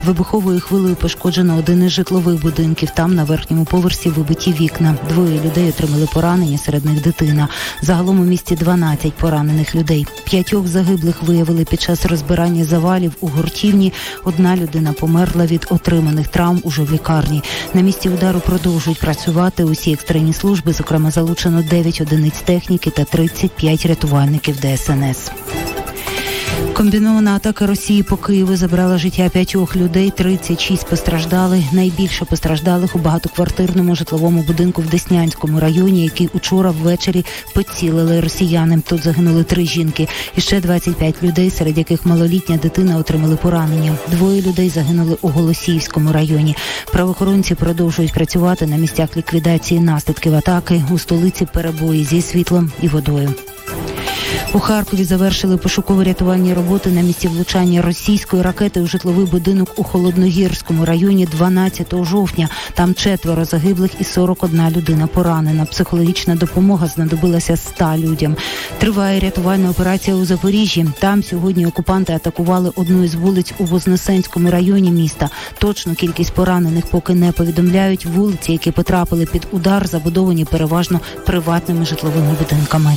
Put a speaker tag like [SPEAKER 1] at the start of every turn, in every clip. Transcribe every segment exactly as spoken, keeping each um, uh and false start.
[SPEAKER 1] Вибуховою хвилею пошкоджено один із житлових будинків. Там на верхньому поверсі вибиті вікна. Двоє людей отримали поранення, серед них дитина. Загалом у місті дванадцять поранених людей. П'ятьох загиблих виявили під час розбирання завалів у гуртівні. Одна людина померла від отриманих травм уже в лікарні. На місці удару продовжують працювати усі екстрені служби, зокрема залучено дев'ять одиниць техніки та тридцять п'ять рятувальників Де Ес Ен Ес. Комбінована атака Росії по Києву забрала життя п'ятьох людей, тридцять шість постраждали. Найбільше постраждалих у багатоквартирному житловому будинку в Деснянському районі, який учора ввечері поцілили росіяни. Тут загинули три жінки. І ще двадцять п'ять людей, серед яких малолітня дитина, отримали поранення. Двоє людей загинули у Голосіївському районі. Правоохоронці продовжують працювати на місцях ліквідації наслідків атаки. У столиці перебої зі світлом і водою. У Харкові завершили пошуково-рятувальні роботи на місці влучання російської ракети у житловий будинок у Холодногірському районі дванадцятого жовтня. Там четверо загиблих і сорок одна людина поранена. Психологічна допомога знадобилася ста людям. Триває рятувальна операція у Запоріжжі. Там сьогодні окупанти атакували одну із вулиць у Вознесенському районі міста. Точну кількість поранених поки не повідомляють. Вулиці, які потрапили під удар, забудовані переважно приватними житловими будинками.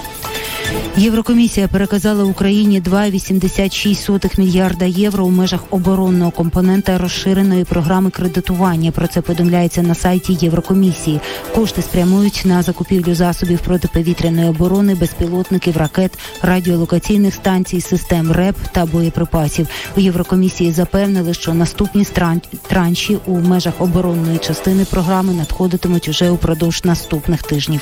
[SPEAKER 1] Єврокомісія переказала Україні два цілих вісімдесят шість сотих мільярда євро у межах оборонного компонента розширеної програми кредитування. Про це повідомляється на сайті Єврокомісії. Кошти спрямують на закупівлю засобів протиповітряної оборони, безпілотників, ракет, радіолокаційних станцій, систем РЕП та боєприпасів. У Єврокомісії запевнили, що наступні транші у межах оборонної частини програми надходитимуть уже упродовж наступних тижнів.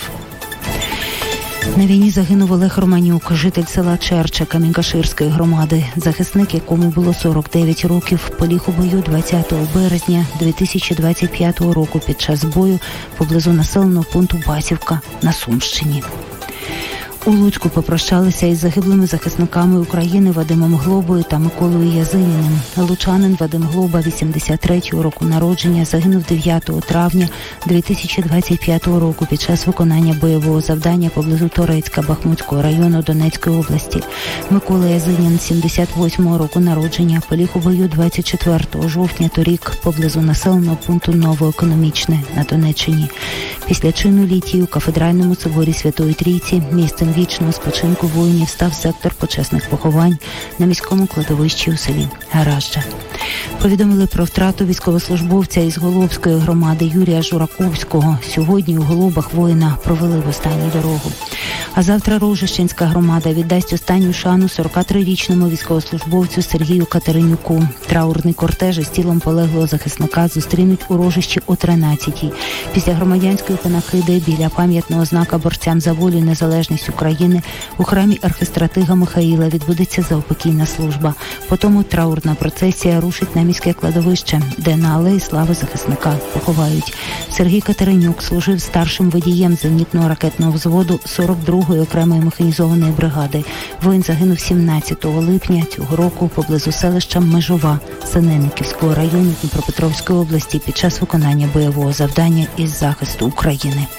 [SPEAKER 1] На війні загинув Олег Романюк, житель села Черча Камінь-Каширської громади. Захисник, якому було сорок дев'ять років, поліг у бою двадцятого березня дві тисячі двадцять п'ятого року під час бою поблизу населеного пункту Басівка на Сумщині. У Луцьку попрощалися із загиблими захисниками України Вадимом Глобою та Миколою Язиніним. Лучанин Вадим Глоба, вісімдесят третього року народження, загинув дев'ятого травня дві тисячі двадцять п'ятого року під час виконання бойового завдання поблизу Торецька Бахмутського району Донецької області. Микола Язинін, сімдесят восьмого року народження, поліг у бою двадцять четвертого жовтня торік поблизу населеного пункту Новоекономічне на Донеччині. Після чину літії у Кафедральному соборі Святої Трійці місцем вічного спочинку воїнів став сектор почесних поховань на міському кладовищі у селі Гаражджа. Повідомили про втрату військовослужбовця із Голобської громади Юрія Жураковського. Сьогодні у Голобах воїна провели в останню дорогу. А завтра Рожищенська громада віддасть останню шану сорокатрирічному військовослужбовцю Сергію Катеринюку. Траурний кортеж із тілом полеглого захисника зустрінуть у Рожищі о тринадцятій. Після громадянської панахиди біля пам'ятного знака борцям за волю і незалежність України у храмі архистратига Михаїла відбудеться заупокійна служба. Потім траурна процесія рушить на міське кладовище, де на алеї слави захисника поховають. Сергій Катеринюк служив старшим водієм зенітного ракетного взводу сорок другої окремої механізованої бригади. Воїн загинув сімнадцятого липня цього року поблизу селища Межова Синельниківського району Дніпропетровської області під час виконання бойового завдання із захисту України.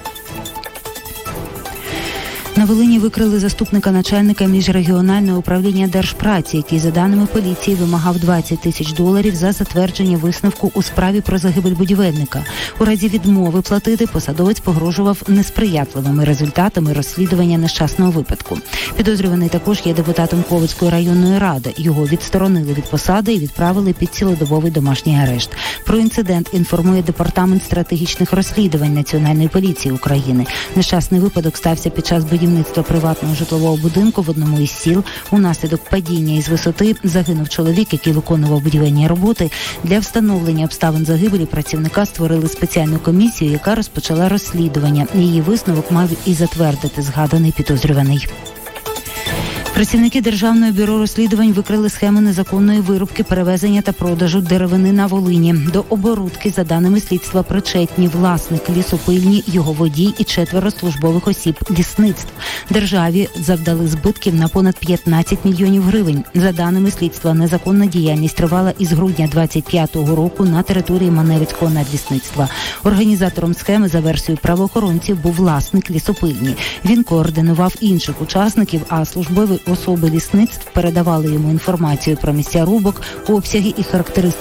[SPEAKER 1] На Волині викрили заступника начальника міжрегіонального управління Держпраці, який, за даними поліції, вимагав двадцять тисяч доларів за затвердження висновку у справі про загибель будівельника. У разі відмови платити посадовець погрожував несприятливими результатами розслідування нещасного випадку. Підозрюваний також є депутатом Ковицької районної ради. Його відсторонили від посади і відправили під цілодобовий домашній арешт. Про інцидент інформує Департамент стратегічних розслідувань Національної поліції України. Нещасний випадок стався під час будівництва приватного житлового будинку в одному із сіл. Унаслідок падіння із висоти загинув чоловік, який виконував будівельні роботи. Для встановлення обставин загибелі працівника створили спеціальну комісію, яка розпочала розслідування. Її висновок мав і затвердити згаданий підозрюваний. Працівники Державного бюро розслідувань викрили схему незаконної вирубки, перевезення та продажу деревини на Волині. До оборудки, за даними слідства, причетні власник лісопильні, його водій і четверо службових осіб лісництв. Державі завдали збитків на понад п'ятнадцять мільйонів гривень. За даними слідства, незаконна діяльність тривала із грудня двадцять п'ятого року на території Маневицького надлісництва. Організатором схеми, за версією правоохоронців, був власник лісопильні. Він координував інших учасників, а службові особи лісництв передавали йому інформацію про місця рубок, обсяги і характеристики